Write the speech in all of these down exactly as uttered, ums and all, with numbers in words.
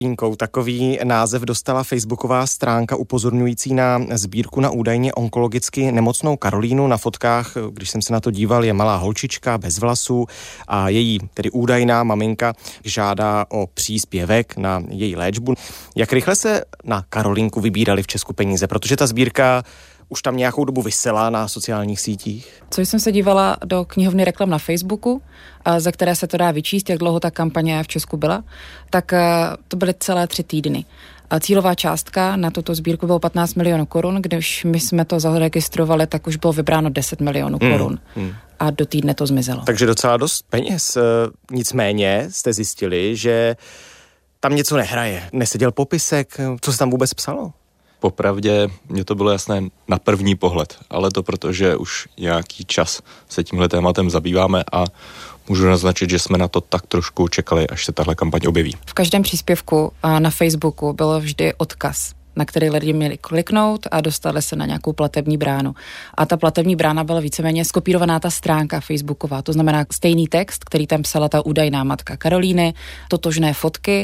Takový název dostala facebooková stránka upozorňující na sbírku na údajně onkologicky nemocnou Karolínu. Na fotkách, když jsem se na to díval, je malá holčička bez vlasů a její tedy údajná maminka žádá o příspěvek na její léčbu. Jak rychle se na Karolínku vybírali v Česku peníze, protože ta sbírka už tam nějakou dobu visela na sociálních sítích? Co jsem se dívala do knihovny reklam na Facebooku, za které se to dá vyčíst, jak dlouho ta kampaně v Česku byla, tak to byly celé tři týdny. Cílová částka na tuto sbírku bylo patnáct milionů korun, když my jsme to zaregistrovali, tak už bylo vybráno deset milionů korun. Hmm, hmm. A do týdne to zmizelo. Takže docela dost peněz. Nicméně jste zjistili, že tam něco nehraje. Neseděl popisek, co se tam vůbec psalo? Popravdě mně to bylo jasné na první pohled, ale to proto, že už nějaký čas se tímhle tématem zabýváme a můžu naznačit, že jsme na to tak trošku čekali, až se tahle kampaň objeví. V každém příspěvku na Facebooku byl vždy odkaz, na který lidi měli kliknout a dostali se na nějakou platební bránu. A ta platební brána byla víceméně skopírovaná ta stránka facebooková, to znamená stejný text, který tam psala ta údajná matka Karolíny, totožné fotky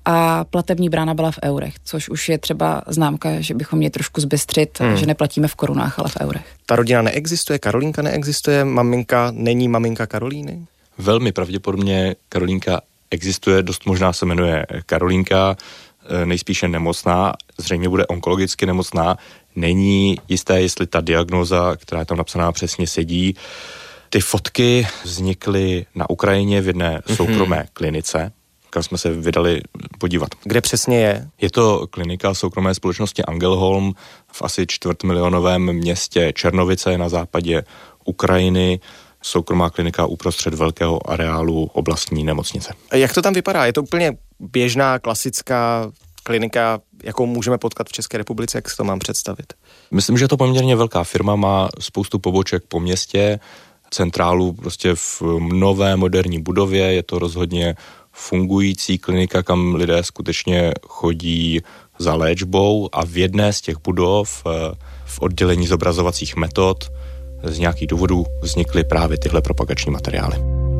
a platební brána byla v eurech, což už je třeba známka, že bychom měli trošku zbystřit, hmm. že neplatíme v korunách, ale v eurech. Ta rodina neexistuje, Karolínka neexistuje, maminka není maminka Karolíny? Velmi pravděpodobně Karolínka existuje, dost možná se jmenuje Karolínka, nejspíše nemocná, zřejmě bude onkologicky nemocná. Není jisté, jestli ta diagnóza, která je tam napsaná, přesně sedí. Ty fotky vznikly na Ukrajině v jedné mm-hmm. soukromé klinice, kam jsme se vydali podívat. Kde přesně je? Je to klinika soukromé společnosti Angelholm v asi čtvrtmilionovém městě Černovice na západě Ukrajiny. Soukromá klinika uprostřed velkého areálu oblastní nemocnice. A jak to tam vypadá? Je to úplně běžná, klasická klinika, jakou můžeme potkat v České republice? Jak si to mám představit? Myslím, že je to poměrně velká firma, má spoustu poboček po městě, centrálu prostě v nové moderní budově, je to rozhodně fungující klinika, kam lidé skutečně chodí za léčbou a v jedné z těch budov v oddělení zobrazovacích metod z nějakých důvodů vznikly právě tyhle propagační materiály.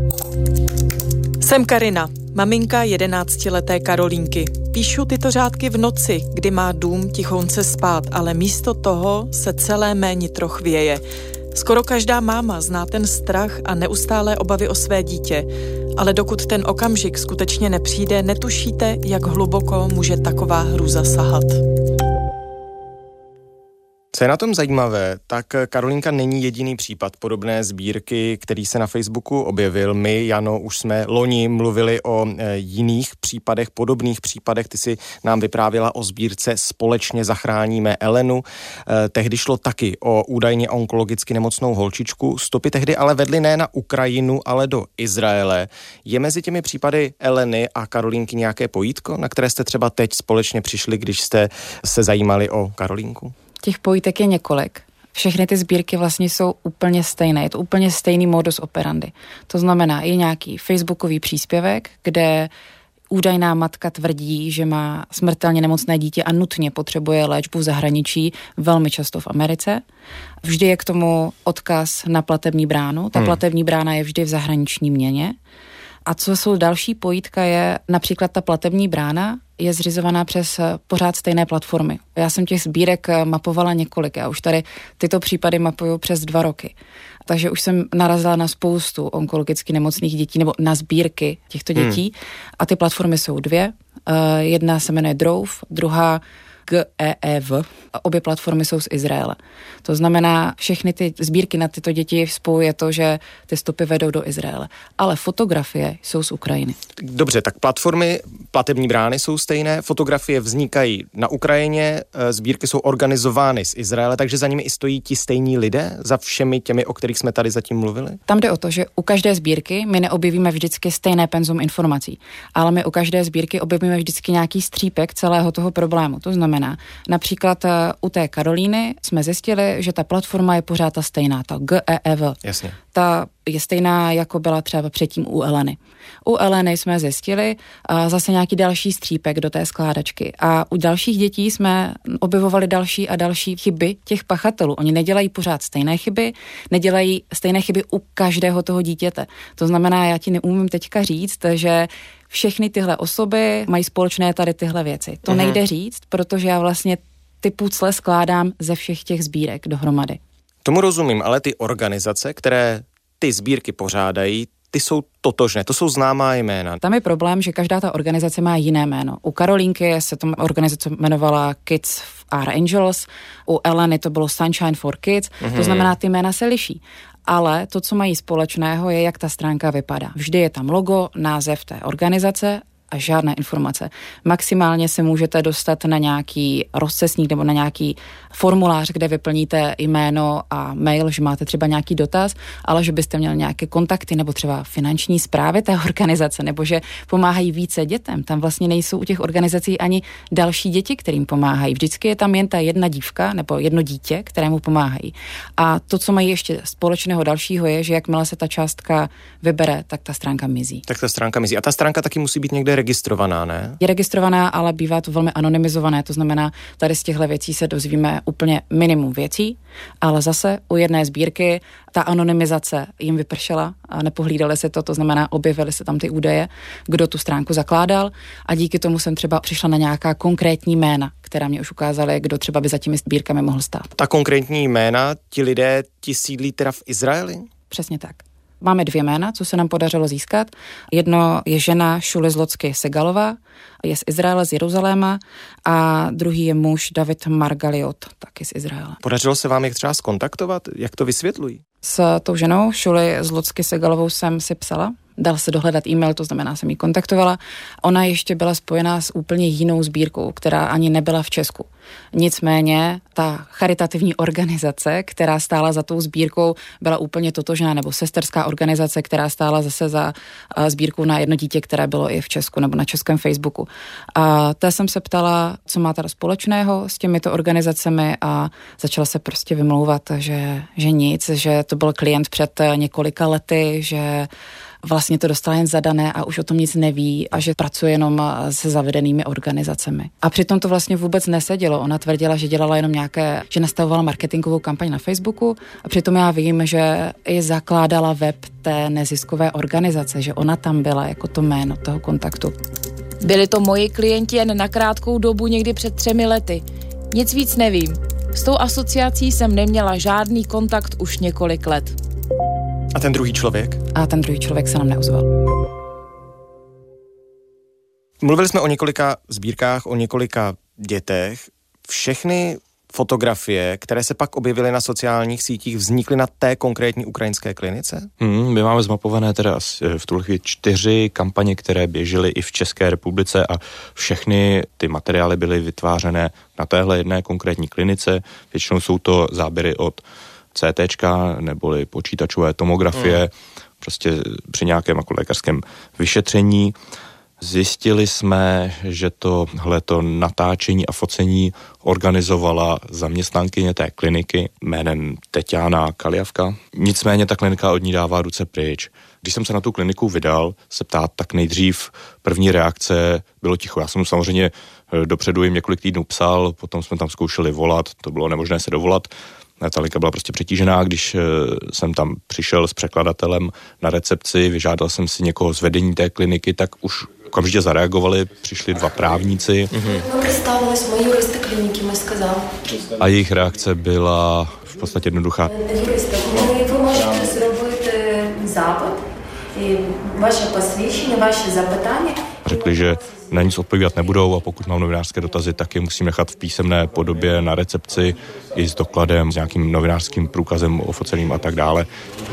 Jsem Karina, maminka jedenáctileté Karolínky. Píšu tyto řádky v noci, kdy má dům tichonce spát, ale místo toho se celé mé nitro chvěje. Skoro každá máma zná ten strach a neustálé obavy o své dítě, ale dokud ten okamžik skutečně nepřijde, netušíte, jak hluboko může taková hrůza sahat. Co je na tom zajímavé, tak Karolínka není jediný případ podobné sbírky, který se na Facebooku objevil. My, Jano, už jsme loni mluvili o e, jiných případech, podobných případech. Ty si nám vyprávěla o sbírce Společně zachráníme Elenu. E, tehdy šlo taky o údajně onkologicky nemocnou holčičku. Stopy tehdy ale vedly ne na Ukrajinu, ale do Izraele. Je mezi těmi případy Eleny a Karolínky nějaké pojítko, na které jste třeba teď společně přišli, když jste se zajímali o Karolínku? Těch pojítek je několik. Všechny ty sbírky vlastně jsou úplně stejné. Je to úplně stejný modus operandi. To znamená, je nějaký facebookový příspěvek, kde údajná matka tvrdí, že má smrtelně nemocné dítě a nutně potřebuje léčbu v zahraničí, velmi často v Americe. Vždy je k tomu odkaz na platební bránu. Ta hmm. platební brána je vždy v zahraniční měně. A co jsou další pojítka je například ta platební brána je zřizovaná přes pořád stejné platformy. Já jsem těch sbírek mapovala několik, já už tady tyto případy mapuju přes dva roky. Takže už jsem narazila na spoustu onkologicky nemocných dětí nebo na sbírky těchto dětí hmm. a ty platformy jsou dvě. Jedna se jmenuje Drove, druhá G E E V. Obě platformy jsou z Izraele. To znamená, všechny ty sbírky na tyto děti spojuje to, že ty stopy vedou do Izraele. Ale fotografie jsou z Ukrajiny. Dobře, tak platformy, platební brány jsou stejné, fotografie vznikají na Ukrajině, sbírky jsou organizovány z Izraele, takže za nimi i stojí ti stejní lidé, za všemi těmi, o kterých jsme tady zatím mluvili? Tam jde o to, že u každé sbírky my neobjevíme vždycky stejné penzum informací, ale my u každé sbírky objevíme vždycky nějaký střípek celého toho problému. To znamená, například u té Karolíny jsme zjistili, že ta platforma je pořád ta stejná, ta G E E V. Jasně. Ta je stejná, jako byla třeba předtím u Eleny. U Eleny jsme zjistili a zase nějaký další střípek do té skládačky. A u dalších dětí jsme objevovali další a další chyby těch pachatelů. Oni nedělají pořád stejné chyby, nedělají stejné chyby u každého toho dítěte. To znamená, já ti neumím teďka říct, že všechny tyhle osoby mají společné tady tyhle věci. To mm-hmm. nejde říct, protože já vlastně ty pucle skládám ze všech těch sbírek dohromady. Tomu rozumím, ale ty organizace, které ty sbírky pořádají, ty jsou totožné, to jsou známá jména. Tam je problém, že každá ta organizace má jiné jméno. U Karolínky se ta organizace jmenovala Kids are Angels, u Eleny to bylo Sunshine for Kids, mm-hmm. to znamená, ty jména se liší. Ale to, co mají společného, je, jak ta stránka vypadá. Vždy je tam logo, název té organizace a žádné informace. Maximálně se můžete dostat na nějaký rozcestník nebo na nějaký formulář, kde vyplníte jméno a mail, že máte třeba nějaký dotaz, ale že byste měli nějaké kontakty nebo třeba finanční správy té organizace, nebo že pomáhají více dětem. Tam vlastně nejsou u těch organizací ani další děti, kterým pomáhají. Vždycky je tam jen ta jedna dívka nebo jedno dítě, kterému pomáhají. A to, co mají ještě společného dalšího, je, že jakmile se ta částka vybere, tak ta stránka mizí. Tak ta stránka mizí. A ta stránka taky musí být někde registrovaná, ne? Je registrovaná, ale bývá to velmi anonymizované, to znamená, tady z těchto věcí se dozvíme úplně minimum věcí, ale zase u jedné sbírky ta anonymizace jim vypršela a nepohlídali se to, to znamená, objevily se tam ty údaje, kdo tu stránku zakládal a díky tomu jsem třeba přišla na nějaká konkrétní jména, která mě už ukázaly, kdo třeba by za těmi sbírkami mohl stát. Ta konkrétní jména, ti lidé, ti sídlí teda v Izraeli? Přesně tak. Máme dvě jména, co se nám podařilo získat. Jedno je žena Šuly Zlocky Segalová, je z Izraele, z Jeruzaléma, a druhý je muž David Margaliot, taky z Izraele. Podařilo se vám je třeba zkontaktovat? Jak to vysvětlují? S tou ženou Šuly Zlocky Segalovou jsem si psala. Dal se dohledat e-mail, to znamená, jsem ji kontaktovala. Ona ještě byla spojená s úplně jinou sbírkou, která ani nebyla v Česku. Nicméně ta charitativní organizace, která stála za tou sbírkou, byla úplně totožná, nebo sesterská organizace, která stála zase za sbírkou na jedno dítě, které bylo i v Česku nebo na českém Facebooku. A té jsem se ptala, co má teda společného s těmito organizacemi, a začala se prostě vymlouvat, že, že nic, že to byl klient před několika lety, že vlastně to dostala jen zadané a už o tom nic neví a že pracuje jenom se zavedenými organizacemi. A přitom to vlastně vůbec nesedělo. Ona tvrdila, že dělala jenom nějaké, že nastavovala marketingovou kampaň na Facebooku, a přitom já vím, že i zakládala web té neziskové organizace, že ona tam byla jako to jméno toho kontaktu. Byli to moji klienti jen na krátkou dobu, někdy před třemi lety. Nic víc nevím. S tou asociací jsem neměla žádný kontakt už několik let. A ten druhý člověk? A ten druhý člověk se nám neozval. Mluvili jsme o několika sbírkách, o několika dětech. Všechny fotografie, které se pak objevily na sociálních sítích, vznikly na té konkrétní ukrajinské klinice? Hmm, my máme zmapované teda v tuhle chvíli čtyři kampaně, které běžely i v České republice, a všechny ty materiály byly vytvářené na téhle jedné konkrétní klinice. Většinou jsou to záběry od cé téčka neboli počítačové tomografie, mm. prostě při nějakém jako lékařském vyšetření. Zjistili jsme, že tohleto natáčení a focení organizovala zaměstnankyně té kliniky jménem Teťána Kaljavka. Nicméně ta klinika od ní dává ruce pryč. Když jsem se na tu kliniku vydal se ptát, tak nejdřív první reakce bylo ticho. Já jsem samozřejmě dopředu jim několik týdnů psal, potom jsme tam zkoušeli volat, to bylo nemožné se dovolat. Ta linka byla prostě přetížená, když jsem tam přišel s překladatelem na recepci, vyžádal jsem si někoho z vedení té kliniky, tak už okamžitě zareagovali, přišli dva právníci. Mm-hmm. A jejich reakce byla v podstatě jednoduchá. Vy můžete zrobit západ, vaše posvědčení, vaše zapytání. Řekli, že na nic odpovídat nebudou, a pokud mám novinářské dotazy, tak je musím nechat v písemné podobě na recepci i s dokladem, s nějakým novinářským průkazem ofoceným a tak dále.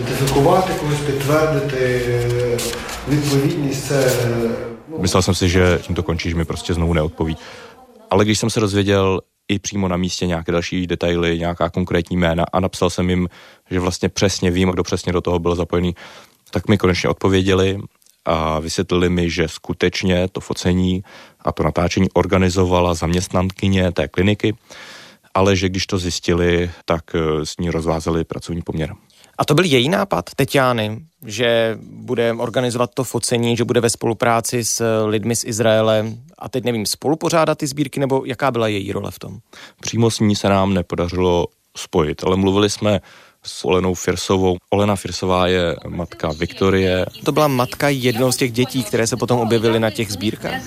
Myslel jsem si, že tím to končí, že mi prostě znovu neodpoví. Ale když jsem se dozvěděl i přímo na místě nějaké další detaily, nějaká konkrétní jména, a napsal jsem jim, že vlastně přesně vím, kdo přesně do toho byl zapojený, tak mi konečně odpověděli a vysvětlili mi, že skutečně to focení a to natáčení organizovala zaměstnankyně té kliniky, ale že když to zjistili, tak s ní rozvázali pracovní poměr. A to byl její nápad, Teťány, že bude organizovat to focení, že bude ve spolupráci s lidmi z Izraele a teď nevím, spolupořádat ty sbírky, nebo jaká byla její role v tom? Přímo s ní se nám nepodařilo spojit, ale mluvili jsme s Olenou Firsovou. Olena Firsová je matka Viktorie. To byla matka jednoho z těch dětí, které se potom objevily na těch sbírkách.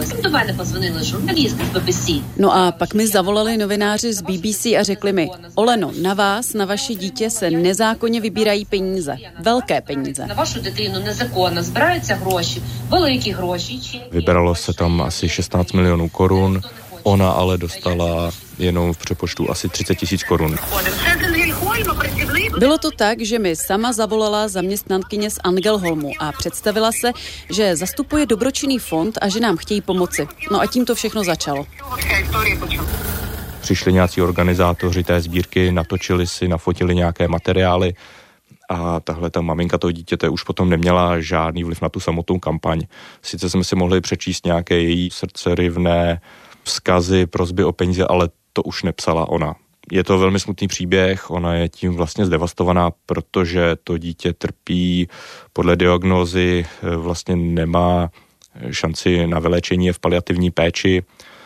No a pak mi zavolali novináři z B B C a řekli mi: Oleno, na vás, na vaše dítě se nezákonně vybírají peníze. Velké peníze. Vybralo se tam asi šestnáct milionů korun, ona ale dostala jenom v přepočtu asi třicet tisíc korun. Bylo to tak, že mi sama zavolala zaměstnankyně z Angelholmu a představila se, že zastupuje dobročinný fond a že nám chtějí pomoci. No a tím to všechno začalo. Přišli nějací organizátoři té sbírky, natočili si, nafotili nějaké materiály a tahle ta maminka toho dítěte už potom neměla žádný vliv na tu samotnou kampaň. Sice jsme si mohli přečíst nějaké její srdcerivné vzkazy, prosby o peníze, ale to už nepsala ona. Je to velmi smutný příběh, ona je tím vlastně zdevastovaná, protože to dítě trpí podle diagnózy, vlastně nemá šanci na vyléčení, je v paliativní péči.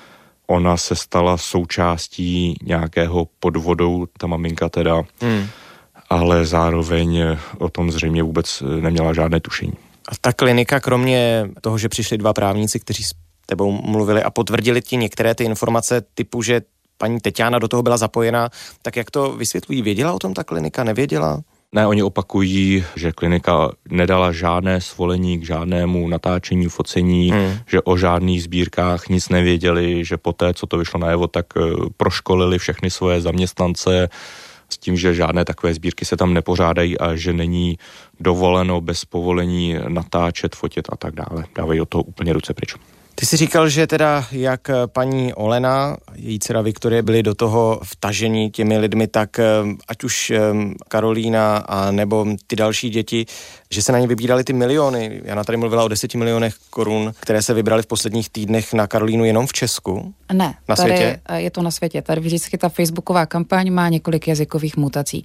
Ona se stala součástí nějakého podvodu, ta maminka teda, hmm. ale zároveň o tom zřejmě vůbec neměla žádné tušení. A ta klinika, kromě toho, že přišli dva právníci, kteří s tebou mluvili a potvrdili ti některé ty informace typu, že paní Teťána do toho byla zapojena, tak jak to vysvětlují? Věděla o tom ta klinika, nevěděla? Ne, oni opakují, že klinika nedala žádné svolení k žádnému natáčení, focení, hmm. že o žádných sbírkách nic nevěděli, že poté, co to vyšlo najevo, tak proškolili všechny svoje zaměstnance s tím, že žádné takové sbírky se tam nepořádají a že není dovoleno bez povolení natáčet, fotit a tak dále. Dávají od toho úplně ruce pryč. Ty jsi říkal, že teda jak paní Olena, její dcera Viktorie byly do toho vtaženi těmi lidmi, tak ať už Karolína a nebo ty další děti, že se na ně vybíraly ty miliony. Jana tady mluvila o deseti milionech korun, které se vybraly v posledních týdnech na Karolínu jenom v Česku. Ne, na tady světě? Je to na světě. Tady vždycky ta facebooková kampaň má několik jazykových mutací.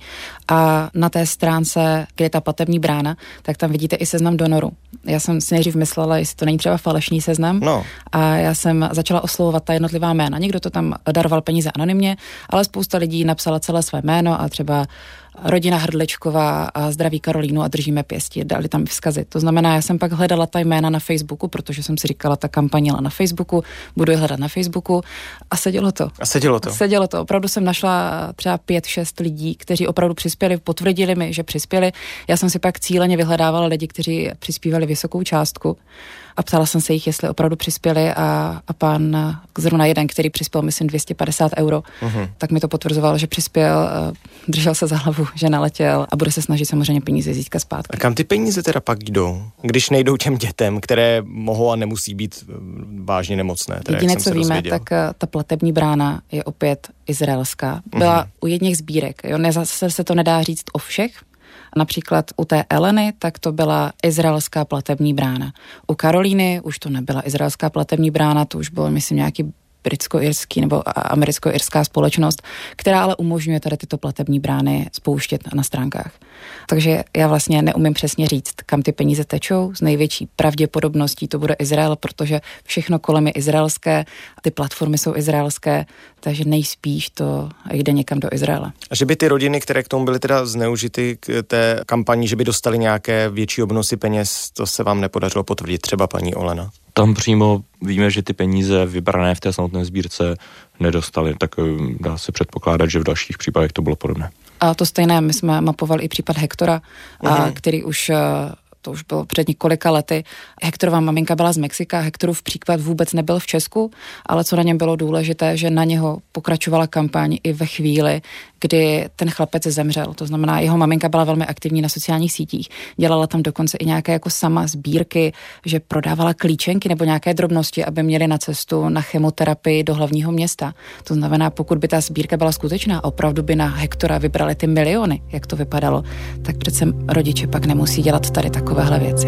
A na té stránce, kde je ta platební brána, tak tam vidíte i seznam donorů. Já jsem si nejdřív myslela, jestli to není třeba falešný seznam. No. A já jsem začala oslovovat ta jednotlivá jména. Někdo to tam daroval peníze anonymně, ale spousta lidí napsala celé své jméno a třeba rodina Hrdličková a zdraví Karolínu a držíme pěstí, dali tam vzkazy. To znamená, já jsem pak hledala ta jména na Facebooku, protože jsem si říkala, ta kampaň jela na Facebooku, budu je hledat na Facebooku a sedělo to. A sedělo to? A sedělo to. Opravdu jsem našla třeba pět, šest lidí, kteří opravdu přispěli, potvrdili mi, že přispěli. Já jsem si pak cíleně vyhledávala lidi, kteří přispívali vysokou částku a ptala jsem se jich, jestli opravdu přispěli a, a pán, zrovna jeden, který přispěl, myslím, dvě stě padesát euro, uh-huh. tak mi to potvrzoval, že přispěl, držel se za hlavu, že naletěl a bude se snažit samozřejmě peníze získat zpátky. A kam ty peníze teda pak jdou, když nejdou těm dětem, které mohou a nemusí být vážně nemocné? Teda, jediné, co víme, dozvěděl. Tak ta platební brána je opět izraelská. Byla uh-huh. u jedných sbírek, jo, ne, zase se to nedá říct o všech. Například u té Eleny, tak to byla izraelská platební brána. U Karolíny už to nebyla izraelská platební brána, to už bylo, myslím, nějaký britsko-irský nebo americko-irská společnost, která ale umožňuje tady tyto platební brány spouštět na stránkách. Takže já vlastně neumím přesně říct, kam ty peníze tečou. S největší pravděpodobností to bude Izrael, protože všechno kolem je izraelské, ty platformy jsou izraelské, takže nejspíš to jde někam do Izraele. A že by ty rodiny, které k tomu byly teda zneužity k té kampani, že by dostali nějaké větší obnosy peněz, to se vám nepodařilo potvrdit, třeba paní Olena? Tam přímo víme, že ty peníze vybrané v té samotné sbírce nedostali, tak dá se předpokládat, že v dalších případech to bylo podobné. A to stejné, my jsme mapovali i případ Hektora, a, který už, to už bylo před několika lety. Hektorová maminka byla z Mexika, Hektorův případ vůbec nebyl v Česku, ale co na něm bylo důležité, že na něho pokračovala kampaň i ve chvíli, kdy ten chlapec zemřel. To znamená, jeho maminka byla velmi aktivní na sociálních sítích. Dělala tam dokonce i nějaké jako sama sbírky, že prodávala klíčenky nebo nějaké drobnosti, aby měli na cestu na chemoterapii do hlavního města. To znamená, pokud by ta sbírka byla skutečná, opravdu by na Hektora vybrali ty miliony, jak to vypadalo, tak přece rodiče pak nemusí dělat tady takovéhle věci.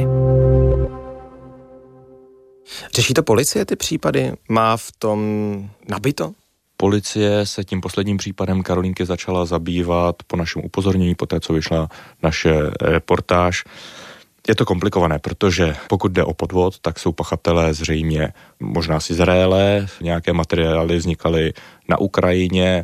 Řeší to policie ty případy? Má v tom nabito? Policie se tím posledním případem Karolínky začala zabývat po našem upozornění, po té, co vyšla naše reportáž. Je to komplikované, protože pokud jde o podvod, tak jsou pachatelé zřejmě možná z Izraele, nějaké materiály vznikaly na Ukrajině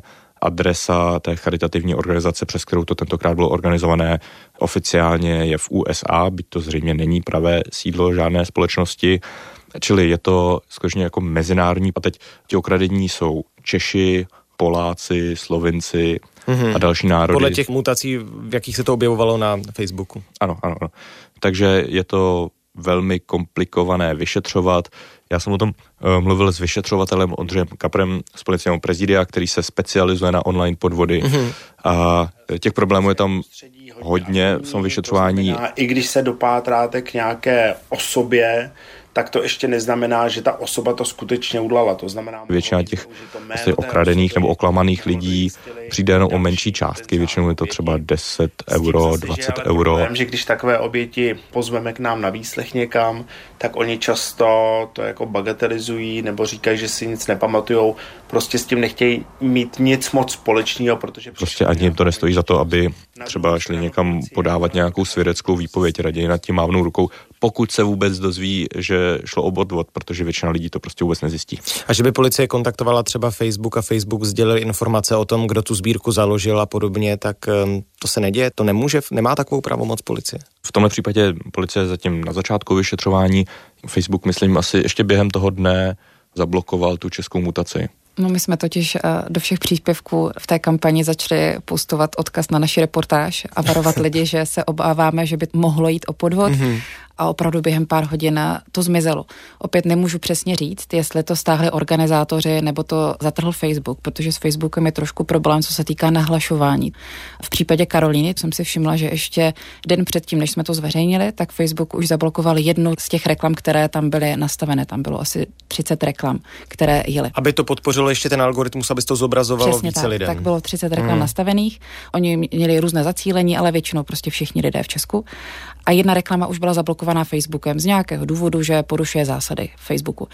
adresa té charitativní organizace, přes kterou to tentokrát bylo organizované, oficiálně je v U S A, byť to zřejmě není pravé sídlo žádné společnosti, čili je to skutečně jako mezinárodní. A teď ti okradení jsou Češi, Poláci, Slovinci mm-hmm. a další národy. Podle těch mutací, v jakých se to objevovalo na Facebooku. Ano, ano, ano. Takže je to velmi komplikované vyšetřovat. Já jsem o tom uh, mluvil s vyšetřovatelem Ondřejem Kaprem z Policejního prezidia, který se specializuje na online podvody. Mm-hmm. A těch problémů je tam hodně v tom vyšetřování. I když se dopátráte k nějaké osobě, tak to ještě neznamená, že ta osoba to skutečně udělala. To znamená, většina těch vlastně okradených nebo oklamaných lidí přijde jenom o menší částky. Většinou je to třeba deset euro, dvacet euro. Vím, že když takové oběti pozveme k nám na výslech někam, tak oni často to jako bagatelizují nebo říkají, že si nic nepamatujou. Prostě s tím nechtějí mít nic moc společného, protože prostě ani jim to nestojí za to, aby třeba šli někam podávat nějakou svědeckou výpověď, raději nad tím mávnou rukou, pokud se vůbec dozví, že šlo o podvod, protože většina lidí to prostě vůbec nezjistí. A že by policie kontaktovala třeba Facebook a Facebook sdělil informace o tom, kdo tu sbírku založil a podobně, tak to se neděje, to nemůže, nemá takovou pravomoc policie. V tomhle případě policie zatím na začátku vyšetřování, Facebook, myslím, asi ještě během toho dne zablokoval tu českou mutaci. No my jsme totiž do všech příspěvků v té kampani začali postovat odkaz na naši reportáž a varovat lidi, že se obáváme, že by mohlo jít o podvod. Mm-hmm. A opravdu během pár hodin to zmizelo. Opět nemůžu přesně říct, jestli to stáhli organizátoři nebo to zatrhl Facebook, protože s Facebookem je trošku problém, co se týká nahlašování. V případě Karolíny jsem si všimla, že ještě den předtím, než jsme to zveřejnili, tak Facebook už zablokoval jednu z těch reklam, které tam byly nastavené. Tam bylo asi třicet reklam, které jeli. Aby to podpořilo ještě ten algoritmus, aby to zobrazovalo přesně více tak, lidem. Tak bylo třicet reklam hmm. nastavených. Oni měli různé zacílení, ale většinou prostě všichni lidé v Česku. A jedna reklama už byla zablokovaná Facebookem z nějakého důvodu, že porušuje zásady Facebooku.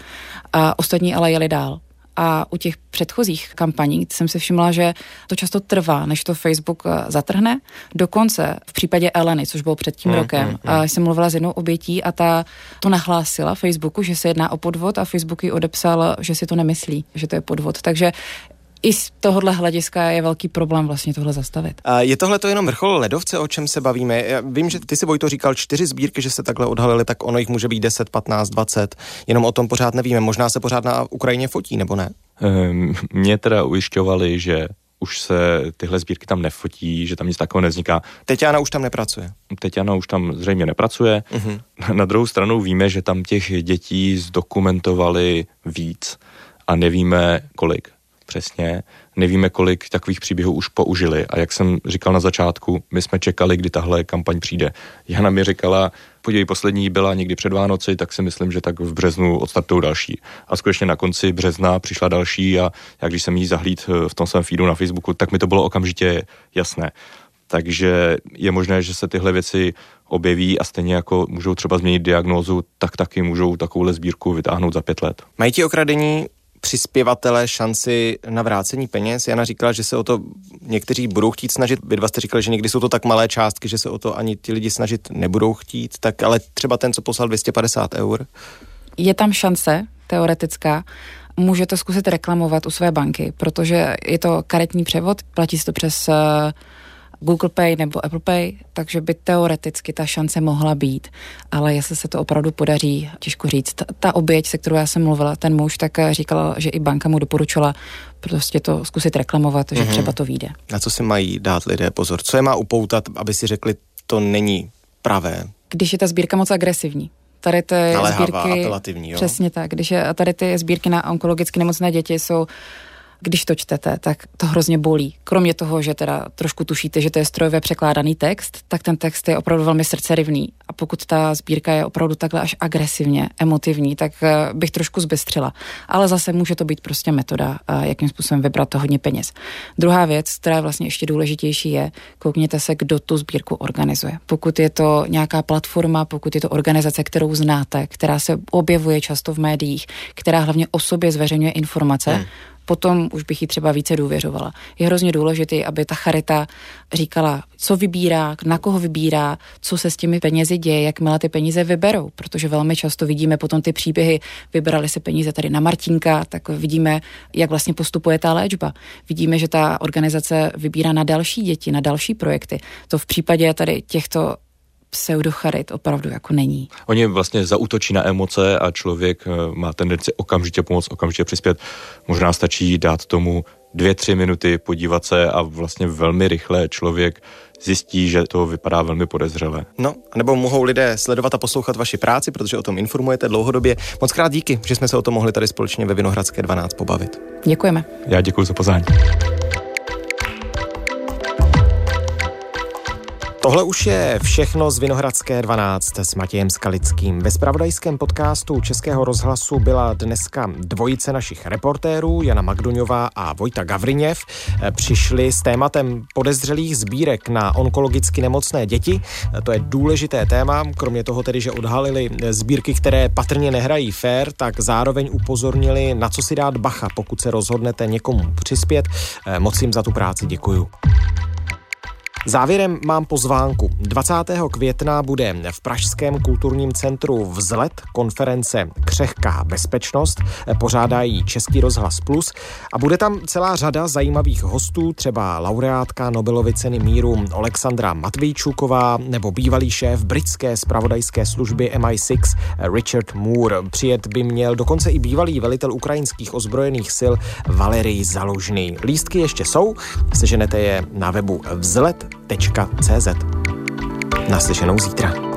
A ostatní ale jeli dál. A u těch předchozích kampaní jsem si všimla, že to často trvá, než to Facebook zatrhne. Dokonce v případě Eleny, což bylo před tím mm, rokem, mm, mm. A jsem mluvila s jednou obětí a ta to nahlásila Facebooku, že se jedná o podvod a Facebook jí odepsal, že si to nemyslí, že to je podvod. Takže i z tohohle hlediska je velký problém vlastně tohle zastavit. A je tohle to jenom vrchol ledovce, o čem se bavíme? Já vím, že ty si, Vojto, říkal čtyři sbírky, že se takhle odhalily, tak ono jich může být deset, patnáct, dvacet. Jenom o tom pořád nevíme. Možná se pořád na Ukrajině fotí, nebo ne? Um, mě teda ujišťovali, že už se tyhle sbírky tam nefotí, že tam nic takového nevzniká. Teťána už tam nepracuje. Teťána už tam zřejmě nepracuje. Uh-huh. Na druhou stranu víme, že tam těch dětí zdokumentovali víc a nevíme kolik. Přesně. Nevíme, kolik takových příběhů už použili. A jak jsem říkal na začátku, my jsme čekali, kdy tahle kampaň přijde. Jana mi říkala, podívej, poslední byla někdy před Vánoci, tak si myslím, že tak v březnu odstartují další. A skutečně na konci března přišla další a jak když jsem jí zahlíd v tom svém feedu na Facebooku, tak mi to bylo okamžitě jasné. Takže je možné, že se tyhle věci objeví a stejně jako můžou třeba změnit diagnózu, tak taky můžou takovouhle sbírku vytáhnout za pět let. Mají ti okradení přispěvatele šanci na vrácení peněz? Jana říkala, že se o to někteří budou chtít snažit. Vy dva jste říkali, že někdy jsou to tak malé částky, že se o to ani ti lidi snažit nebudou chtít. Tak ale třeba ten, co poslal dvě stě padesát eur? Je tam šance, teoretická. Můžete zkusit reklamovat u své banky, protože je to karetní převod, platí se to přes Google Pay nebo Apple Pay, takže by teoreticky ta šance mohla být, ale jestli se to opravdu podaří, těžko říct. Ta, ta oběť, se kterou já jsem mluvila, ten muž, tak říkala, že i banka mu doporučila prostě to zkusit reklamovat, že mm-hmm. třeba to vyjde. Na co si mají dát lidé pozor? Co je má upoutat, aby si řekli, to není pravé? Když je ta sbírka moc agresivní. Tady ty naléhavá, sbírky, apelativní, jo? Přesně tak, když je, tady ty sbírky na onkologicky nemocné děti jsou, když to čtete, tak to hrozně bolí. Kromě toho, že teda trošku tušíte, že to je strojově překládaný text, tak ten text je opravdu velmi srdcerivný. A pokud ta sbírka je opravdu takhle až agresivně emotivní, tak bych trošku zbystřila. Ale zase může to být prostě metoda, jakým způsobem vybrat to hodně peněz. Druhá věc, která je vlastně ještě důležitější, je, koukněte se, kdo tu sbírku organizuje. Pokud je to nějaká platforma, pokud je to organizace, kterou znáte, která se objevuje často v médiích, která hlavně o sobě zveřejňuje informace, hmm. potom už bych jí třeba více důvěřovala. Je hrozně důležité, aby ta charita říkala, co vybírá, na koho vybírá, co se s těmi penězi děje, jakmile ty peníze vyberou, protože velmi často vidíme potom ty příběhy, vybrali si peníze tady na Martinka, tak vidíme, jak vlastně postupuje ta léčba. Vidíme, že ta organizace vybírá na další děti, na další projekty. To v případě tady těchto pseudocharit opravdu jako není. Oni vlastně zaútočí na emoce a člověk má tendenci okamžitě pomoct, okamžitě přispět. Možná stačí dát tomu dvě, tři minuty, podívat se a vlastně velmi rychle člověk zjistí, že to vypadá velmi podezřele. No, nebo mohou lidé sledovat a poslouchat vaši práci, protože o tom informujete dlouhodobě. Moc krát díky, že jsme se o tom mohli tady společně ve Vinohradské dvanáct pobavit. Děkujeme. Já děkuji za pozvání. Tohle už je všechno z Vinohradské dvanáct s Matějem Skalickým. Ve zpravodajském podcastu Českého rozhlasu byla dneska dvojice našich reportérů, Jana Magduňová a Vojta Gavriněv. Přišli s tématem podezřelých sbírek na onkologicky nemocné děti. To je důležité téma, kromě toho tedy, že odhalili sbírky, které patrně nehrají fér, tak zároveň upozornili, na co si dát bacha, pokud se rozhodnete někomu přispět. Moc jim za tu práci děkuju. Závěrem mám pozvánku. dvacátého května bude v pražském kulturním centru Vzlet konference Křehká bezpečnost, pořádají Český rozhlas Plus a bude tam celá řada zajímavých hostů, třeba laureátka Nobelovy ceny míru Alexandra Matvejčuková nebo bývalý šéf britské zpravodajské služby M I šest Richard Moore. Přijet by měl dokonce i bývalý velitel ukrajinských ozbrojených sil Valerij Zalužný. Lístky ještě jsou, seženete je na webu vzlet tečka cé zet. Naslyšenou zítra.